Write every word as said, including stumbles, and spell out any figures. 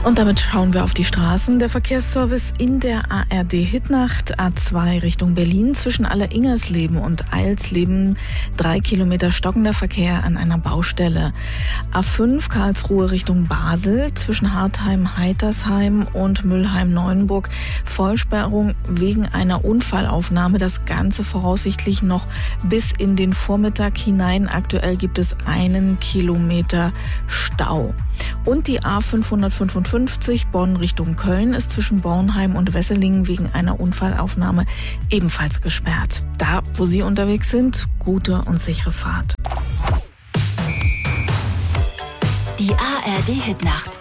Und damit schauen wir auf die Straßen. Der Verkehrsservice in der A R D-Hitnacht A zwei Richtung Berlin zwischen Alleringersleben und Eilsleben. Drei Kilometer stockender Verkehr an einer Baustelle. A fünf Karlsruhe Richtung Basel zwischen Hartheim-Heitersheim und Mülheim-Neuenburg. Vollsperrung wegen einer Unfallaufnahme. Das Ganze voraussichtlich noch bis in den Vormittag hinein. Aktuell gibt es einen Kilometer Stau. Und die A fünfhundertfünfundfünfzig Bonn Richtung Köln ist zwischen Bornheim und Wesseling wegen einer Unfallaufnahme ebenfalls gesperrt. Da, wo Sie unterwegs sind, gute und sichere Fahrt. Die A R D-Hitnacht.